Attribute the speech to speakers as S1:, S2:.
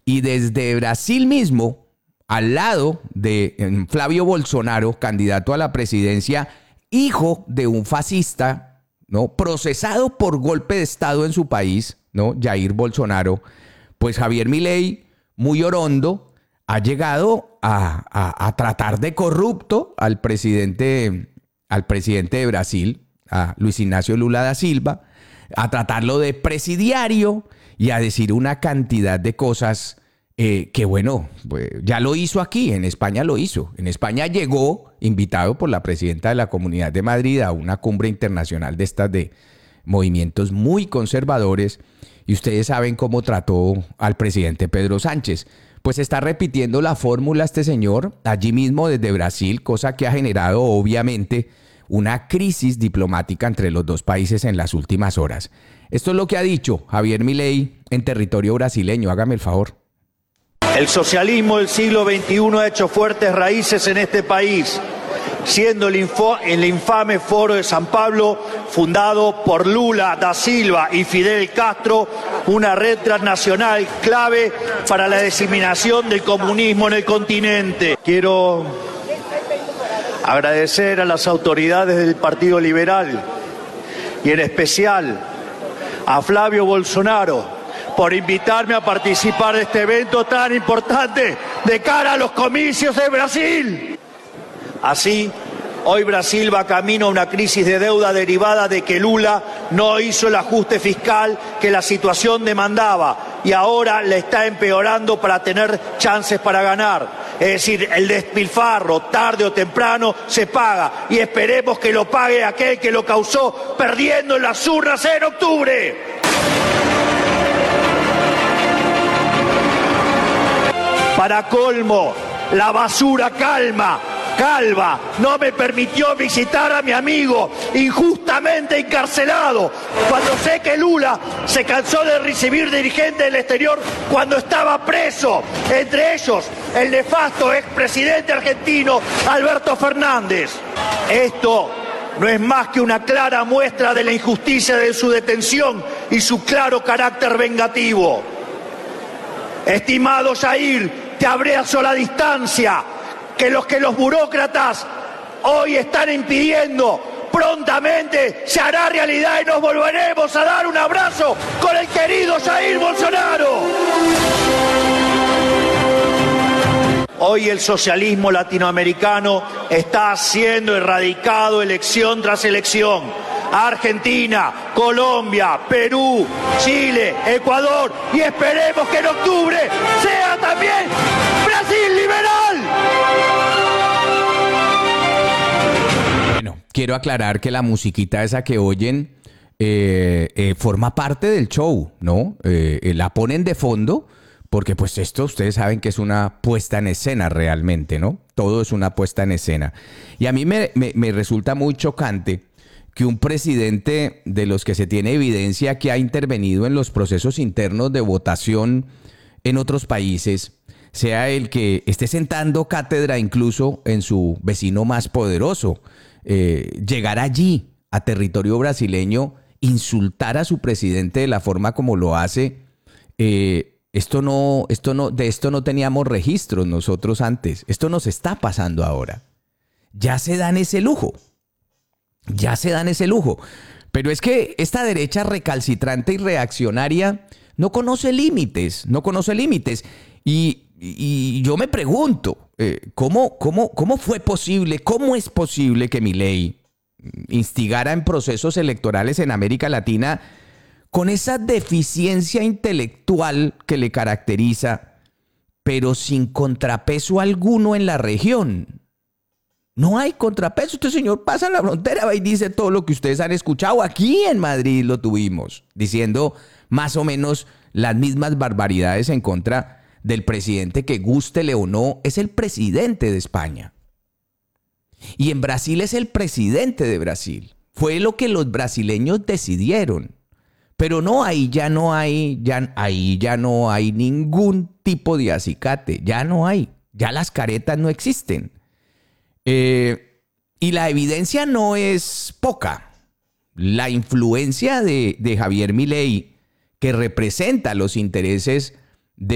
S1: Y desde Brasil mismo, al lado de Flavio Bolsonaro, candidato a la presidencia, hijo de un fascista, ¿no?, procesado por golpe de Estado en su país, ¿no?, Jair Bolsonaro, pues Javier Milei, muy orondo, ha llegado a tratar de corrupto al presidente de Brasil, a Luis Ignacio Lula da Silva, a tratarlo de presidiario y a decir una cantidad de cosas que, bueno, pues ya lo hizo aquí, en España lo hizo. En España llegó, invitado por la presidenta de la Comunidad de Madrid, a una cumbre internacional de estas de movimientos muy conservadores, y ustedes saben cómo trató al presidente Pedro Sánchez. Pues está repitiendo la fórmula este señor allí mismo desde Brasil, cosa que ha generado obviamente una crisis diplomática entre los dos países en las últimas horas. Esto es lo que ha dicho Javier Milei en territorio brasileño. Hágame el favor.
S2: El socialismo del siglo XXI ha hecho fuertes raíces en este país, siendo el infame Foro de San Pablo, fundado por Lula da Silva y Fidel Castro, una red transnacional clave para la diseminación del comunismo en el continente. Quiero agradecer a las autoridades del Partido Liberal y en especial a Flavio Bolsonaro por invitarme a participar de este evento tan importante de cara a los comicios de Brasil. Así, hoy Brasil va camino a una crisis de deuda derivada de que Lula no hizo el ajuste fiscal que la situación demandaba y ahora le está empeorando para tener chances para ganar. Es decir, el despilfarro, tarde o temprano, se paga y esperemos que lo pague aquel que lo causó perdiendo en las urnas en octubre. Para colmo, la basura calva no me permitió visitar a mi amigo injustamente encarcelado, cuando sé que Lula se cansó de recibir dirigentes del exterior cuando estaba preso, entre ellos el nefasto expresidente argentino Alberto Fernández. Esto no es más que una clara muestra de la injusticia de su detención y su claro carácter vengativo. Estimado Jair, te abrazo a la distancia que los burócratas hoy están impidiendo. Prontamente se hará realidad y nos volveremos a dar un abrazo con el querido Jair Bolsonaro. Hoy el socialismo latinoamericano está siendo erradicado elección tras elección. Argentina, Colombia, Perú, Chile, Ecuador y esperemos que en octubre sea también Brasil liberal.
S1: Bueno, quiero aclarar que la musiquita esa que oyen forma parte del show, ¿no? La ponen de fondo porque pues esto ustedes saben que es una puesta en escena realmente, ¿no? Todo es una puesta en escena. Y a mí me resulta muy chocante que un presidente de los que se tiene evidencia que ha intervenido en los procesos internos de votación en otros países sea el que esté sentando cátedra incluso en su vecino más poderoso. Llegar allí a territorio brasileño, insultar a su presidente de la forma como lo hace, de esto no teníamos registros nosotros antes. Esto nos está pasando ahora. Ya se dan ese lujo. Pero es que esta derecha recalcitrante y reaccionaria no conoce límites. Y yo me pregunto, ¿cómo fue posible, cómo es posible que Milei instigara en procesos electorales en América Latina con esa deficiencia intelectual que le caracteriza, pero sin contrapeso alguno en la región? No hay contrapeso. Este señor pasa la frontera y dice todo lo que ustedes han escuchado. Aquí en Madrid lo tuvimos, diciendo más o menos las mismas barbaridades en contra del presidente que, gústele o no, es el presidente de España. Y en Brasil es el presidente de Brasil. Fue lo que los brasileños decidieron. Pero no, ahí ya no hay ningún tipo de acicate. Ya no hay. Ya las caretas no existen. Y la evidencia no es poca. La influencia de Javier Milei, que representa los intereses